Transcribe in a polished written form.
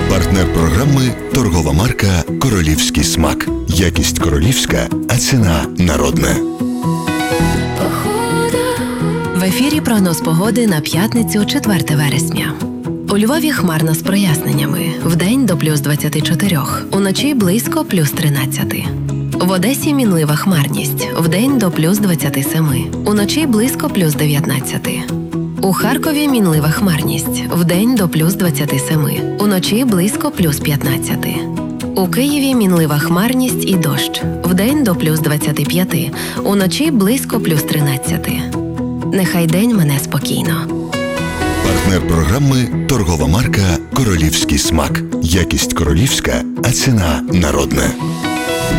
Партнер програми – торгова марка «Королівський смак». Якість королівська, а ціна народна. В ефірі прогноз погоди на п'ятницю, 4 вересня. У Львові хмарно з проясненнями. Вдень до плюс 24, уночі близько плюс 13. В Одесі мінлива хмарність. Вдень до плюс 27, уночі близько плюс 19. У Харкові мінлива хмарність. Вдень до плюс 27, уночі близько плюс 15. У Києві мінлива хмарність і дощ. Вдень до плюс 25, уночі близько плюс 13. Нехай день мине спокійно. Партнер програми – торгова марка «Королівський смак». Якість королівська, а ціна народна.